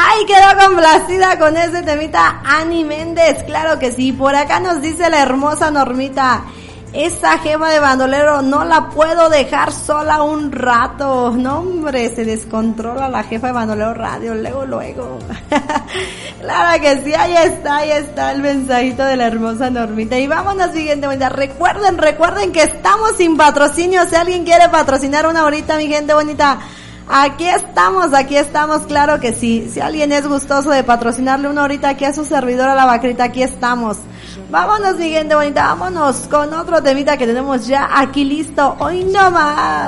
Ay, quedó complacida con ese temita Ani Méndez, claro que sí. Por acá nos dice la hermosa Normita, esa jefa de bandolero no la puedo dejar sola un rato. No, hombre, se descontrola la jefa de bandolero radio, luego. Claro que sí, ahí está el mensajito de la hermosa Normita. Y vámonos, siguiente bonita. Recuerden que estamos sin patrocinio. Si alguien quiere patrocinar una horita, mi gente bonita, aquí estamos, claro que sí. Si alguien es gustoso de patrocinarle una horita aquí a su servidora la Vaquerita, aquí estamos. Vámonos, mi gente bonita, vámonos con otro temita que tenemos ya aquí listo. Hoy no más.